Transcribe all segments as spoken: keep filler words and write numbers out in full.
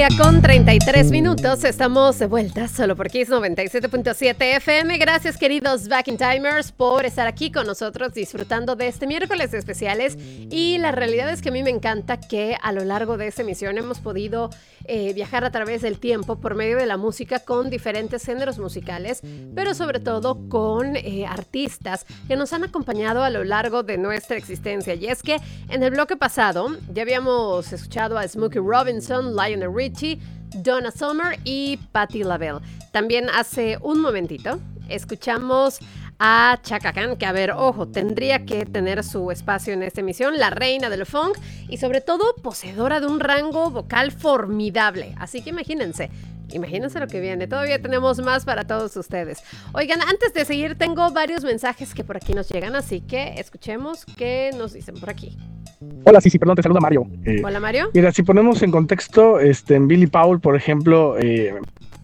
Con treinta y tres minutos estamos de vuelta solo por Kiss noventa y siete punto siete F M. Gracias, queridos Back in Timers, por estar aquí con nosotros disfrutando de este miércoles de especiales. Y la realidad es que a mí me encanta que a lo largo de esta emisión hemos podido eh, viajar a través del tiempo por medio de la música con diferentes géneros musicales, pero sobre todo con eh, artistas que nos han acompañado a lo largo de nuestra existencia. Y es que en el bloque pasado ya habíamos escuchado a Smokey Robinson, Lionel Richie, Donna Summer y Patti LaBelle. También hace un momentito escuchamos a Chaka Khan, que a ver, ojo, tendría que tener su espacio en esta emisión, la reina del funk y sobre todo poseedora de un rango vocal formidable. Así que imagínense, imagínense lo que viene. Todavía tenemos más para todos ustedes. Oigan, antes de seguir, tengo varios mensajes que por aquí nos llegan, así que escuchemos qué nos dicen por aquí. Hola, sí, sí, perdón, te saluda Mario. Eh, Hola, Mario. Mira, si ponemos en contexto, este, en Billy Paul, por ejemplo... Eh,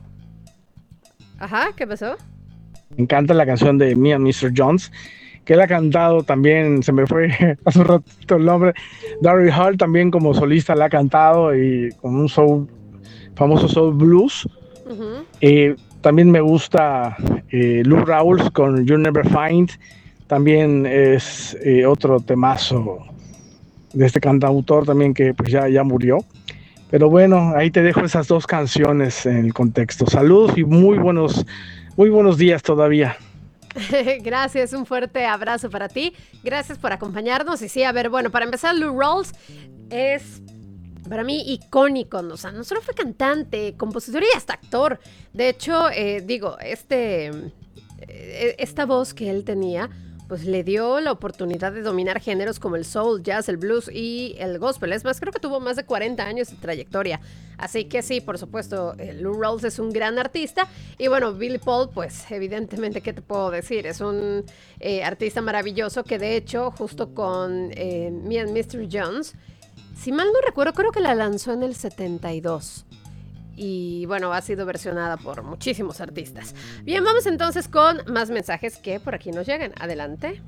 Ajá, ¿qué pasó? Me encanta la canción de Me and mister Jones, que él ha cantado también, se me fue hace un ratito el nombre. Daryl Hall también como solista la ha cantado y con un soul, famoso soul blues. Uh-huh. Eh, también me gusta eh, Lou Rawls con You Never Find, también es eh, otro temazo de este cantautor también que pues ya, ya murió. Pero bueno, ahí te dejo esas dos canciones en el contexto. Saludos y muy buenos, muy buenos días todavía. Gracias, un fuerte abrazo para ti. Gracias por acompañarnos. Y sí, a ver, bueno, para empezar, Lou Rawls es para mí icónico. O sea, no solo fue cantante, compositor y hasta actor. De hecho, eh, digo, este, eh, esta voz que él tenía, pues le dio la oportunidad de dominar géneros como el soul, jazz, el blues y el gospel. Es más, creo que tuvo más de cuarenta años de trayectoria. Así que sí, por supuesto, Lou Rawls es un gran artista. Y bueno, Billy Paul, pues evidentemente, ¿qué te puedo decir? Es un eh, artista maravilloso que de hecho, justo con eh, Me and mister Jones, si mal no recuerdo, creo que la lanzó en el setenta y dos. Y bueno, ha sido versionada por muchísimos artistas. Bien, vamos entonces con más mensajes que por aquí nos llegan. Adelante.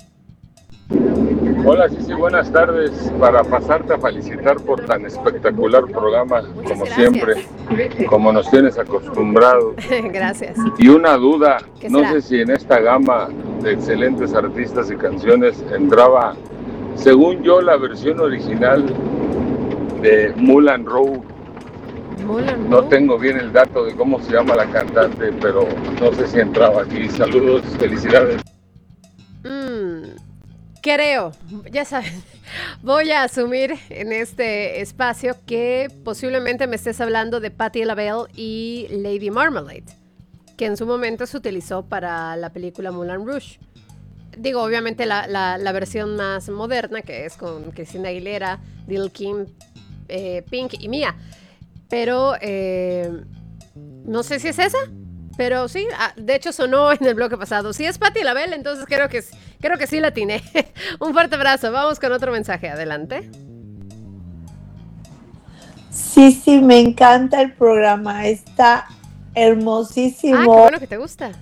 Hola, sí, sí, buenas tardes. Para pasarte a felicitar por tan espectacular programa, muchas como gracias. Siempre, como nos tienes acostumbrados. Gracias. Y una duda, no será? sé si en esta gama de excelentes artistas y canciones entraba, según yo, la versión original de Moulin Rouge. No tengo bien el dato de cómo se llama la cantante, pero no sé si entraba aquí. Saludos, felicidades. Mm, creo, ya saben, voy a asumir en este espacio que posiblemente me estés hablando de Patti LaBelle y Lady Marmalade, que en su momento se utilizó para la película Moulin Rouge. Digo, obviamente la, la, la versión más moderna, que es con Christina Aguilera, Lil' Kim, eh, Pink y Mia. Pero eh, no sé si es esa, pero sí, ah, de hecho sonó en el bloque pasado. Si es Patti LaBelle, entonces creo que, creo que sí la atiné. Un fuerte abrazo, vamos con otro mensaje, adelante. Sí, sí, me encanta el programa, está hermosísimo. Ah, qué bueno que te gusta.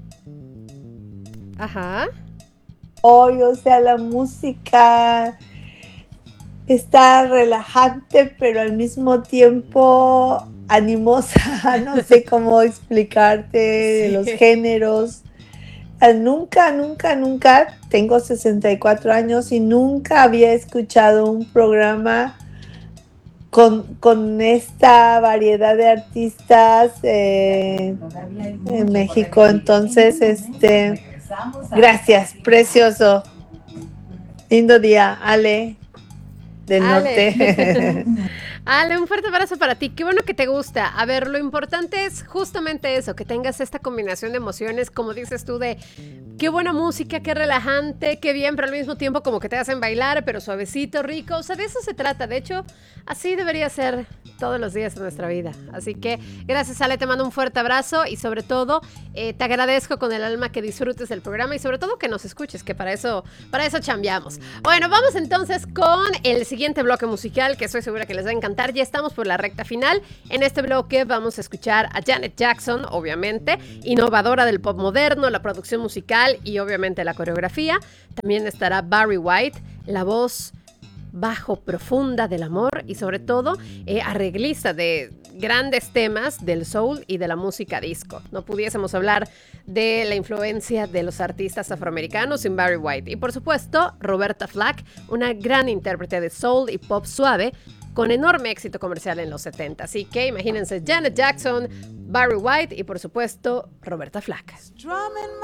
Ajá. Hoy, o sea, la música... está relajante, pero al mismo tiempo animosa, no sé cómo explicarte sí. Los géneros. Nunca, nunca, nunca, tengo sesenta y cuatro años y nunca había escuchado un programa con, con esta variedad de artistas eh, en México. Entonces, este, gracias, precioso. Lindo día, Ale. Del Ale. norte. Ale, un fuerte abrazo para ti. Qué bueno que te gusta. A ver, lo importante es justamente eso, que tengas esta combinación de emociones, como dices tú, de qué buena música, qué relajante, qué bien, pero al mismo tiempo como que te hacen bailar, pero suavecito, rico. O sea, de eso se trata. De hecho, así debería ser todos los días de nuestra vida. Así que gracias, Ale, te mando un fuerte abrazo y sobre todo eh, te agradezco con el alma que disfrutes del programa y sobre todo que nos escuches, que para eso, para eso chambeamos. Bueno, vamos entonces con el siguiente bloque musical que estoy segura que les va a encantar. Ya estamos por la recta final. En este bloque vamos a escuchar a Janet Jackson, obviamente, innovadora del pop moderno, la producción musical y obviamente la coreografía. También estará Barry White, la voz bajo, profunda del amor y sobre todo eh, arreglista de, grandes temas del soul y de la música disco. No pudiésemos hablar de la influencia de los artistas afroamericanos sin Barry White. Y por supuesto, Roberta Flack, una gran intérprete de soul y pop suave, con enorme éxito comercial en los setenta. Así que imagínense Janet Jackson, Barry White y por supuesto Roberta Flack.